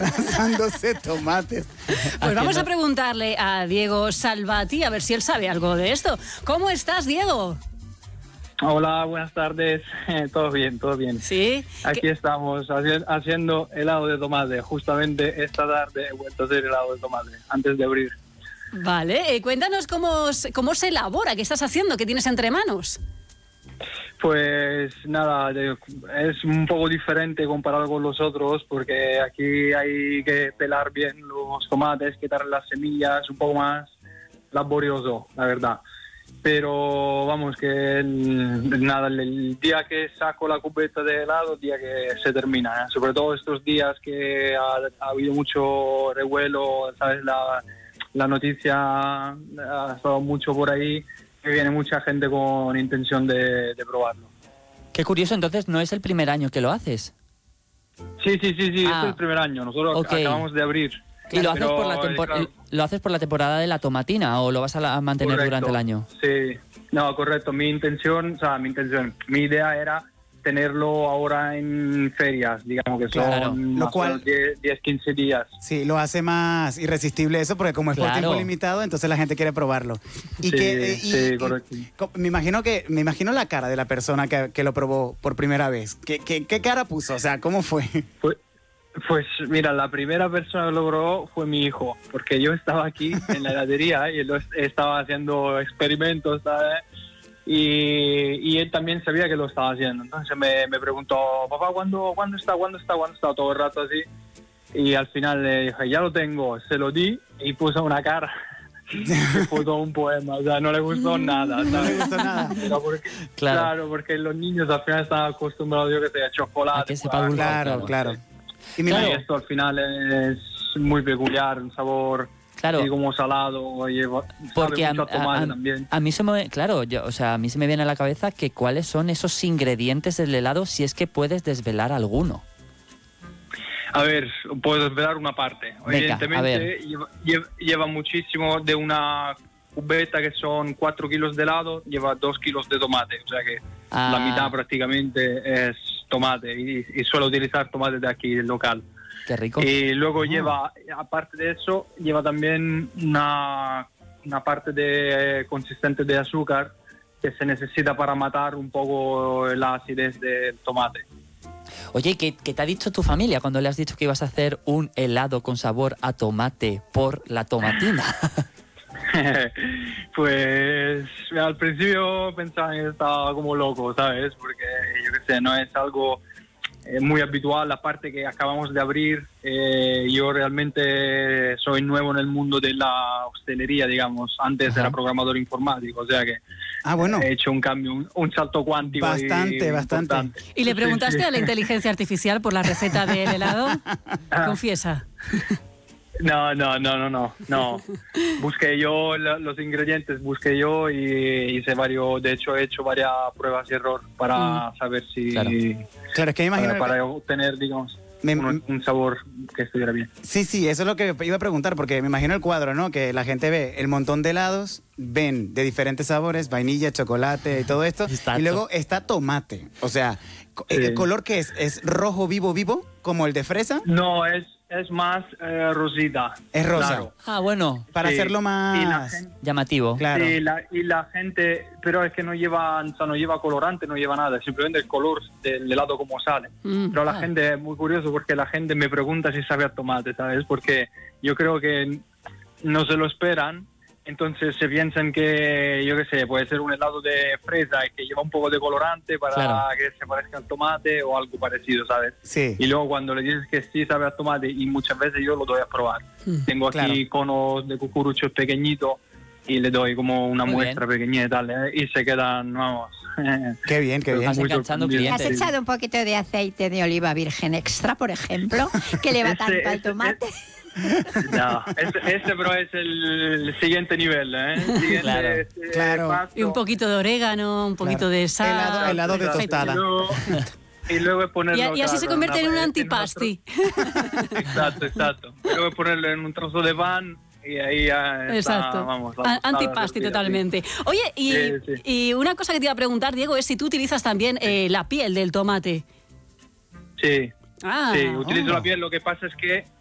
asándose tomates. Pues vamos a preguntarle a Diego Salvati a ver si él sabe algo de esto. ¿Cómo estás, Diego? Hola, buenas tardes. Todo bien, todo bien. Sí. Aquí estamos haciendo helado de tomate. Justamente esta tarde he vuelto a hacer helado de tomate, antes de abrir. Vale, cuéntanos cómo se elabora, qué estás haciendo, qué tienes entre manos. Pues nada, es un poco diferente comparado con los otros, porque aquí hay que pelar bien los tomates, quitar las semillas, un poco más laborioso, la verdad. Pero vamos, que el día que saco la cubeta de helado, el día que se termina, sobre todo estos días que ha habido mucho revuelo, ¿sabes? La noticia ha estado mucho por ahí, que viene mucha gente con intención de probarlo. Qué curioso, entonces no es el primer año que lo haces. Sí, este es el primer año, nosotros acabamos de abrir. ¿Y lo haces por la temporada de la tomatina o lo vas a mantener durante el año? Sí, no, correcto. Mi idea era tenerlo ahora en ferias, digamos que son lo cual 10, 15 días. Sí, lo hace más irresistible eso, porque como es por tiempo limitado, entonces la gente quiere probarlo. Sí, correcto. Me imagino la cara de la persona que lo probó por primera vez. ¿Qué cara puso? O sea, ¿cómo fue? Pues mira, la primera persona que lo probó fue mi hijo, porque yo estaba aquí en la heladería y él estaba haciendo experimentos, ¿sabes? Y él también sabía que lo estaba haciendo. Entonces me preguntó, papá, ¿cuándo está? Todo el rato así. Y al final le dije, ya lo tengo, se lo di y puso una cara. Fue todo un poema, o sea, no le gustó nada, ¿sabes? No le gustó nada. Pero claro, porque los niños al final están acostumbrados, yo que sé, a chocolate. Claro. Y esto al final es muy peculiar, un sabor así como salado, porque mucho a tomate también. A mí se me viene a la cabeza que cuáles son esos ingredientes del helado, si es que puedes desvelar alguno. A ver, puedo desvelar una parte. Venga, evidentemente lleva muchísimo de una cubeta que son 4 kilos de helado, lleva 2 kilos de tomate, o sea que la mitad prácticamente es tomate y suelo utilizar tomate de aquí, del local. Qué rico. Y luego lleva, aparte de eso, lleva también una parte consistente de azúcar que se necesita para matar un poco la acidez del tomate. Oye, ¿qué te ha dicho tu familia cuando le has dicho que ibas a hacer un helado con sabor a tomate por la tomatina? Pues al principio pensaban que estaba como loco, ¿sabes? Porque yo qué sé, no es algo muy habitual, aparte que acabamos de abrir. Yo realmente soy nuevo en el mundo de la hostelería, digamos. Antes era programador informático, o sea que he hecho un cambio, un salto cuántico. Bastante. ¿Y le preguntaste a la inteligencia artificial por la receta del helado? Confiesa. No. Busqué yo los ingredientes, y hice varios, de hecho he hecho varias pruebas y error para saber si... Claro, es que me imagino... Para obtener, digamos, un sabor que estuviera bien. Sí, eso es lo que iba a preguntar, porque me imagino el cuadro, ¿no? Que la gente ve el montón de helados, ven de diferentes sabores, vainilla, chocolate y todo esto, y luego está tomate. O sea, ¿el color qué es? ¿Es rojo vivo, como el de fresa? No, es más rosita. Es rosa. Claro. Bueno. Para hacerlo más llamativo. Claro. Sí, y la gente, pero es que no lleva colorante, no lleva nada, simplemente el color del helado como sale. Pero la gente es muy curioso, porque la gente me pregunta si sabe a tomate, ¿sabes? Porque yo creo que no se lo esperan. Entonces se piensan que, yo qué sé, puede ser un helado de fresa que lleva un poco de colorante para que se parezca al tomate o algo parecido, ¿sabes? Sí. Y luego cuando le dices que sí sabe a tomate, y muchas veces yo lo doy a probar. Tengo aquí conos de cucuruchos pequeñitos y le doy como una muestra pequeñita y tal, y se quedan, vamos... Qué bien. Vas enganchando clientes. ¿Has echado un poquito de aceite de oliva virgen extra, por ejemplo, que le va tanto al tomate? No, pero es el siguiente nivel, ¿eh? Claro. Paso. Y un poquito de orégano, un poquito de sal. Helado de tostada. Y luego ponerlo... Y así se convierte en un antipasti. Exacto. Y luego ponerlo en un trozo de pan y ahí ya está, vamos. Antipasti totalmente. Oye, y una cosa que te iba a preguntar, Diego, es si tú utilizas también la piel del tomate. Sí. Sí, utilizo la piel. Lo que pasa es que